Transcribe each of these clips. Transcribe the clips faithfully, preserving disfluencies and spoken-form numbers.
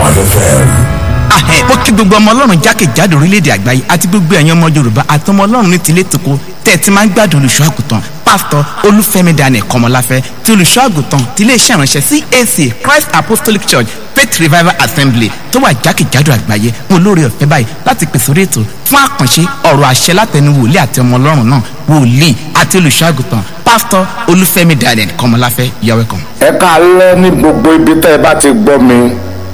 Bond F M. ahẹ́ ó kí gbogbo ọmọ ọlọ́run jákèjádò orílẹ̀-èdè àgbáyé àti gbogbo ẹ̀yin ọmọ yorùbá àti ọmọ ọlọ́run ní tilé toko tẹ́ ẹ ti máa ń gbádùn olùṣọ́ àgùntàn pásítọ̀ olúfẹ́mi daniel kọmọláfẹ́ ti olùṣọ́ àgùntàn ti iléeṣẹ́ ìránṣẹ́ C A C Christ Apostolic Church Faith Revival Assembly tó wà jákèjádò àgbáyé wọn olóore ọ̀fẹ́ báyìí láti pèsè orí ètò fún àkànṣe ọ̀rọ̀ àṣẹ látẹnu wòlíì àti ọmọ ọlọ́run náà wòlíì àti olùṣọ́ àgùntàn pásítọ̀ olúfẹ́mi daniel kọmọláfẹ́ you're welcome. ẹ káalẹ́ ní gbogbo ibi tẹ́ ẹ bá ti gbọ́ mi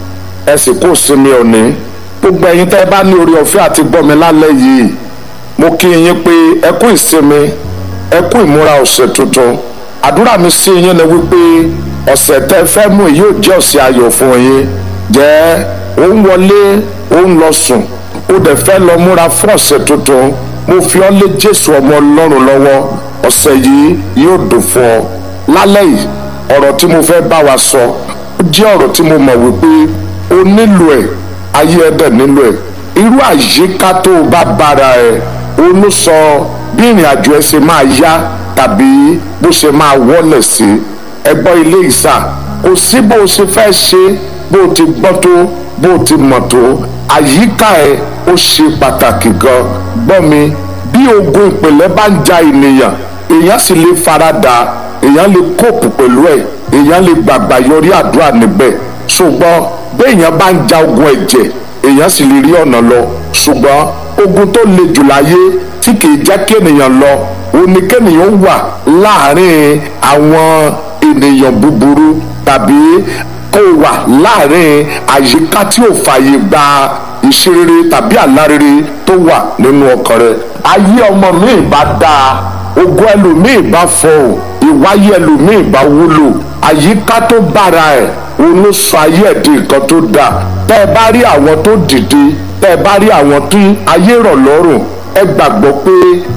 ẹ sì kú sinmi òní gbogbo ẹ̀yin tẹ́ ẹ bá ní orí ọ̀fẹ́ àti gbọ́ mi lálẹ́ yìí mo kí yín pé ẹ kú ìsinmi ẹ kú ìmúra ọ̀sẹ̀ tuntun àdúrà mi sí yín ni wípé ọ̀sẹ̀ tẹ́ ẹ fẹ́ mú yóò jẹ́ ọ̀sẹ̀ ayọ̀ fún yín jẹ́ ó ń wọlé ó ń lọ sùn ó dẹ̀ fẹ́ lọ múra fún ọ̀sẹ̀ tuntun mo fi ọ́ lé Jésù ọmọ Ọlọ́run lọ́wọ́ ọ̀sẹ̀ yìí yóò dùn fún ọ lálẹ́ yìí ọ̀rọ̀ tí mo fẹ́ bá wa sọ ó jẹ́ ọ̀rọ̀ tí mo mọ̀ wípé o nílò ẹ̀ ayé ẹ̀dẹ̀ nílò ẹ̀ irú àyíká tó o bá bára ẹ̀ o ló sọ bí ìrìn àjò ẹ̀ ṣe máa yá tàbí bó ṣe máa wọlé sí ẹgbọ́n ilé ìsà kò sí bó o ṣe fẹ́ ṣe bó o ti gbọ́ tó bó o ti mọ̀ tó àyíká ẹ̀ ó ṣe pàtàkì gan gbọ́ mi bí ogun ìpìlẹ̀ bá ń ja ènìyàn èèyàn sì lè farada èèyàn lè kóòpù pẹ̀lú ẹ̀ èèyàn lè gbàgbà yọrí àdúrà níbẹ̀ ṣùgbọ́n béèyàn bá ń ja ogun ẹ̀jẹ̀ èèyàn sì lè rí ọ̀nà lọ ṣùgbọ́n ogun tó le jù láyé tí kìí jẹ́ kí ènìyàn lọ òun ni kéèyàn wà láàrin àwọn ènìyàn búburú tàbí kó wà láàrin àyíká tí ò fààyè gba ìṣerere tàbí àlárere tó wà nínú ọkàn rẹ̀ ayé ọmọ mi bá dáa ogun ẹlòmíì bá fọhùn ìwáyé ẹlòmíì bá wúlò àyíká tó bára ẹ̀ òun ló sọ ayé ẹ̀ di nǹkan tó dáa tẹ́ ẹ bá rí àwọn tó dìde tẹ́ ẹ bá rí àwọn tí ayé rọ̀ lọ́rùn ẹ gbàgbọ́ pé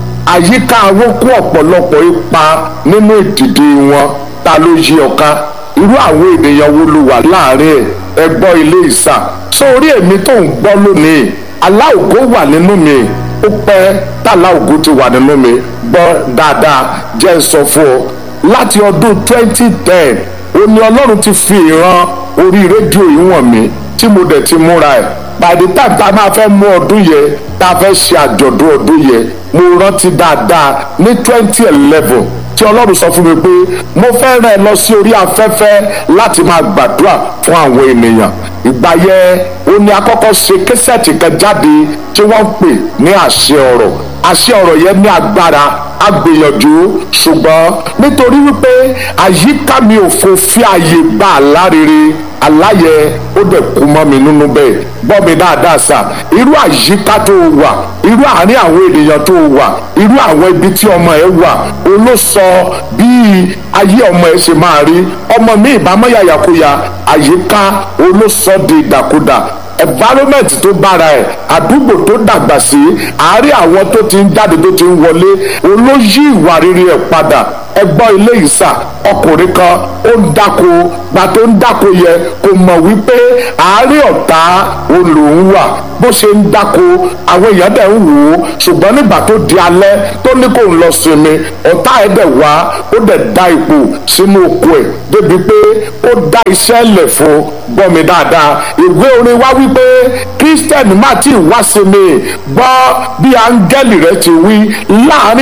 àyíká wọn kó ọ̀pọ̀lọpọ̀ ipa nínú ìdìde wọn ta ló yí ọ̀ka irú àwọn ènìyàn wo ló wà láàrin ẹ̀ ẹ gbọ́ ilé ìsà sórí èmi tó ń gbọ́ lónìí aláògó wà nínú mi ó pẹ́ tàláògó ti wà nínú mi gbọ́ dáadáa jẹ́ ń sọ fún ọ láti ọdún twenty ten ó ní Ọlọ́run ti fi ìran orí rédíò yìí wọ̀n mí tí mo dẹ̀ ti múra ẹ̀ by the time tá a máa fẹ́ mú ọdún yẹn tá a fẹ́ ṣe àjọ̀dún ọdún yẹn mo rántí dáadáa ní twenty eleven tí Ọlọ́run sọ fún mi pé mo fẹ́ rán ẹ lọ sí orí afẹ́fẹ́ láti máa gbàdúrà fún àwọn ènìyàn ìgbà yẹn ó ní akọ́kọ́ ṣe késẹ̀tì kan jáde tí wọ́n ń pè ní àṣẹ ọ̀rọ̀ àṣẹ ọ̀rọ̀ yẹn ní agbára agbìyànjú ṣùgbọ́n nítorí wípé àyíká mi ò fò fi àyè gbà alárere aláyẹ ó dẹ̀ kú mọ́ mi nínú bẹ́ẹ̀ gbọ́ mi dáadáa sà irú àyíká tó wà irú àárín àwọn ènìyàn tó wà irú àwọn ibi tí ọmọ ẹ wà ó ló sọ bí ayé ọmọ ẹ ṣe máa rí ọmọ mi ìbámọ́ yàyàkuyà àyíká ó ló sọ di ìdàkudà environment tó bára ẹ̀ àdúgbò tó dàgbà sí àárín àwọn tó ti ń jáde tó ti ń wọlé olóyè ìwà rere ẹ̀ padà ẹgbọ́n ilé ìsà ọkùnrin kan ó ń dáko gba tó ń dáko yẹ kò mọ̀ wípé àárín ọ̀tá olóhùn wà bó ṣe ń dáko àwọn èèyàn dẹ̀ ń wò ó ṣùgbọ́n nígbà tó di alẹ́ tó ní kó ń lọ sinmi ọ̀tá ẹ̀ dẹ̀ wá ó dẹ̀ dá ipò sínú oko ẹ̀ débi pé ó dá iṣẹ́ lẹ̀ fún gbọ́ mi dáadáa ìwé orin wá wípé Christian má tí ì wá sinmi gbọ́ bí áńgẹ́lì rẹ̀ ti wí láàrin